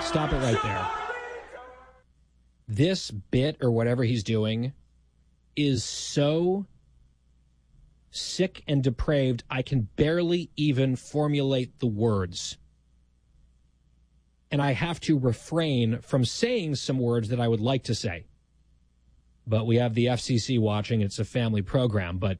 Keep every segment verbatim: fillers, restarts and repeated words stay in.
right. Stop it right there. This bit or whatever he's doing is so sick and depraved, I can barely even formulate the words. And I have to refrain from saying some words that I would like to say. But we have the F C C watching. It's a family program. But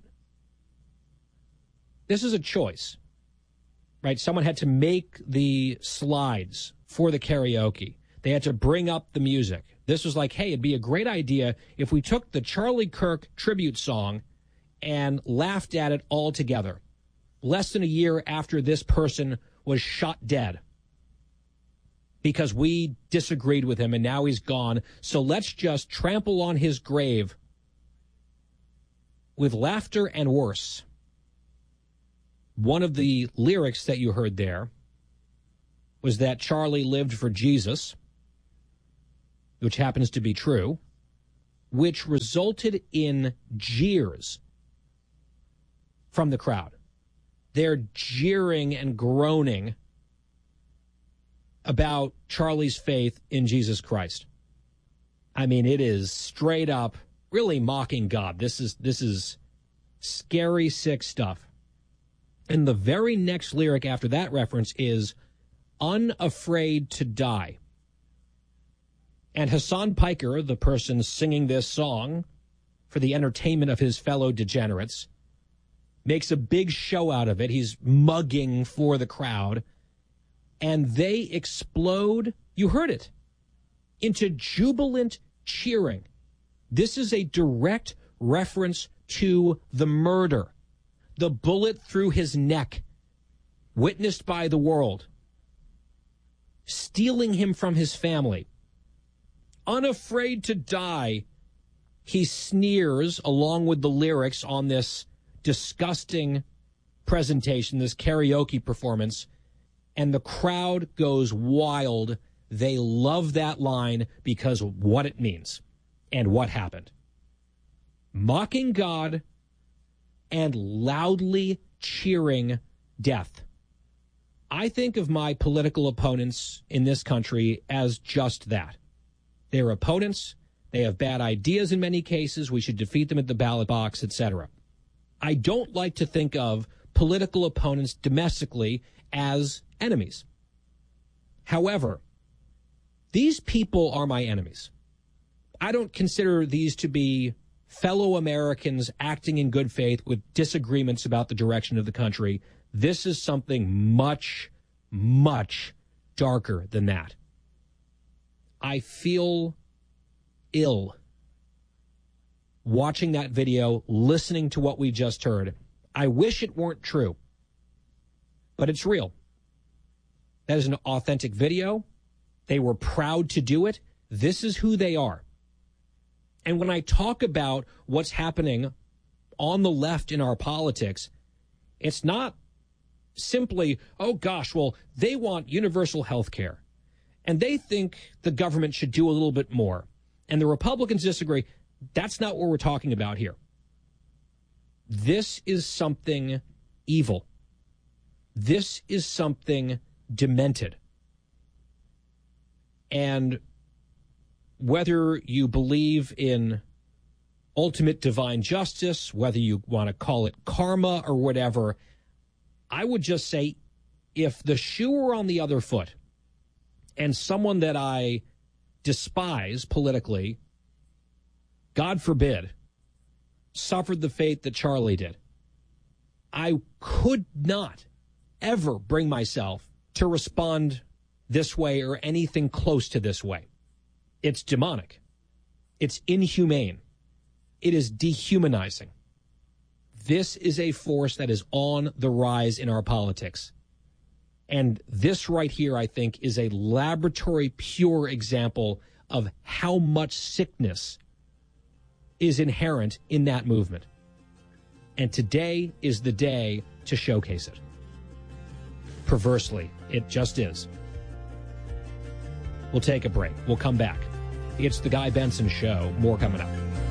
this is a choice, right? Someone had to make the slides for the karaoke. They had to bring up the music. This was like, hey, it'd be a great idea if we took the Charlie Kirk tribute song and laughed at it all together. Less than a year after this person was shot dead because we disagreed with him and now he's gone. So let's just trample on his grave with laughter and worse. One of the lyrics that you heard there was that Charlie lived for Jesus, which happens to be true, which resulted in jeers from the crowd. They're jeering and groaning about Charlie's faith in Jesus Christ. I mean, it is straight up really mocking God. This is this is scary, sick stuff. And the very next lyric after that reference is unafraid to die. And Hassan Piker, the person singing this song for the entertainment of his fellow degenerates, makes a big show out of it. He's mugging for the crowd. And they explode, you heard it, into jubilant cheering. This is a direct reference to the murder, the bullet through his neck, witnessed by the world, stealing him from his family. Unafraid to die, he sneers along with the lyrics on this disgusting presentation, this karaoke performance, and the crowd goes wild. They love that line because of what it means and what happened. Mocking God and loudly cheering death. I think of my political opponents in this country as just that. They're opponents. They have bad ideas in many cases. We should defeat them at the ballot box, et cetera. I don't like to think of political opponents domestically as enemies. However, these people are my enemies. I don't consider these to be fellow Americans acting in good faith with disagreements about the direction of the country. This is something much, much darker than that. I feel ill watching that video, listening to what we just heard. I wish it weren't true, but it's real. That is an authentic video. They were proud to do it. This is who they are. And when I talk about what's happening on the left in our politics, it's not simply, oh gosh, well, they want universal health care. And they think the government should do a little bit more. And the Republicans disagree. That's not what we're talking about here. This is something evil. This is something demented. And whether you believe in ultimate divine justice, whether you want to call it karma or whatever, I would just say if the shoe were on the other foot and someone that I despise politically, God forbid, suffered the fate that Charlie did, I could not ever bring myself to respond this way or anything close to this way. It's demonic. It's inhumane. It is dehumanizing. This is a force that is on the rise in our politics. And this right here, I think, is a laboratory pure example of how much sickness is inherent in that movement. And today is the day to showcase it. Perversely, it just is. We'll take a break. We'll come back. It's the Guy Benson Show. More coming up.